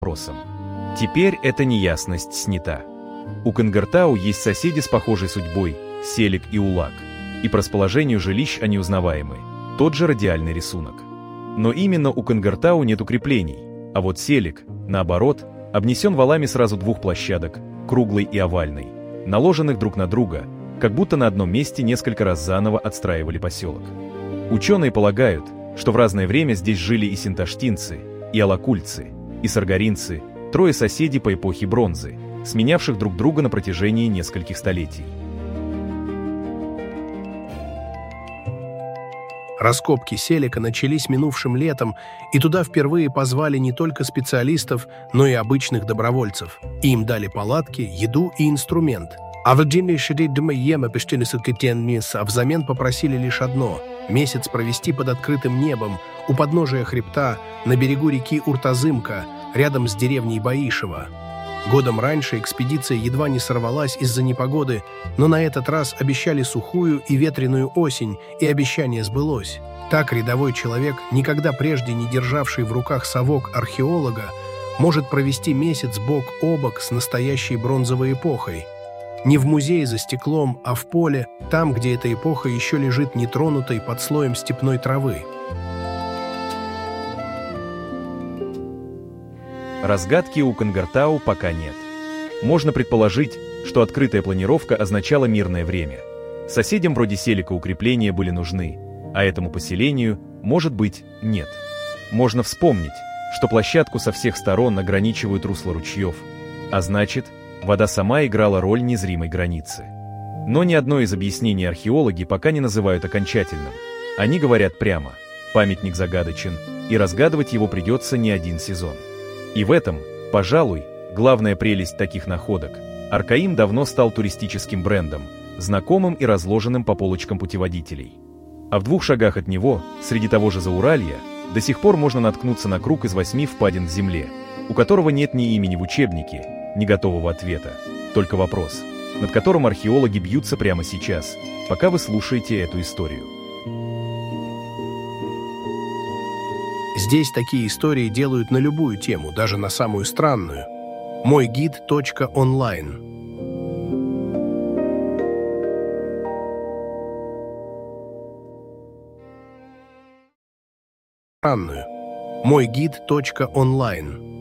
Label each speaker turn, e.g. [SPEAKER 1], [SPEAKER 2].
[SPEAKER 1] вопросом. Теперь эта неясность снята. У Кангертау есть соседи с похожей судьбой – Селик и Улак, и по расположению жилищ они узнаваемы, тот же радиальный рисунок. Но именно у Кангертау нет укреплений, а вот Селик, наоборот, обнесен валами сразу двух площадок, круглой и овальной, наложенных друг на друга, как будто на одном месте несколько раз заново отстраивали поселок. Ученые полагают, что в разное время здесь жили и синташтинцы, и алакульцы, и саргаринцы, трое соседей по эпохе бронзы, сменявших друг друга на протяжении нескольких столетий.
[SPEAKER 2] Раскопки Селика начались минувшим летом, и туда впервые позвали не только специалистов, но и обычных добровольцев. Им дали палатки, еду и инструмент. А взамен попросили лишь одно – месяц провести под открытым небом, у подножия хребта, на берегу реки Уртазымка, рядом с деревней Баишево. Годом раньше экспедиция едва не сорвалась из-за непогоды, но на этот раз обещали сухую и ветреную осень, и обещание сбылось. Так рядовой человек, никогда прежде не державший в руках совок археолога, может провести месяц бок о бок с настоящей бронзовой эпохой. Не в музее за стеклом, а в поле, там, где эта эпоха еще лежит нетронутой под слоем степной травы.
[SPEAKER 1] Разгадки у Кангертау пока нет. Можно предположить, что открытая планировка означала мирное время. Соседям вроде Селика укрепления были нужны, а этому поселению, может быть, нет. Можно вспомнить, что площадку со всех сторон ограничивают русла ручьев, а значит, вода сама играла роль незримой границы. Но ни одно из объяснений археологи пока не называют окончательным. Они говорят прямо: памятник загадочен, и разгадывать его придется не один сезон. И в этом, пожалуй, главная прелесть таких находок. Аркаим давно стал туристическим брендом, знакомым и разложенным по полочкам путеводителей. А в 2 шагах от него, среди того же Зауралья, до сих пор можно наткнуться на круг из 8 впадин в земле, у которого нет ни имени в учебнике, ни готового ответа, только вопрос, над которым археологи бьются прямо сейчас, пока вы слушаете эту историю.
[SPEAKER 2] Здесь такие истории делают на любую тему, даже на самую странную. Мойгид.онлайн. Мойгид.онлайн.